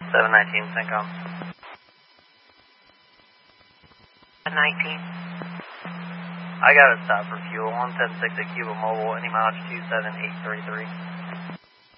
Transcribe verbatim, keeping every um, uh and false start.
seven nineteen, CENTCOM. seven nineteen. I got a stop for fuel, one ten six at Cuba Mobile, any mileage two seven eight three three.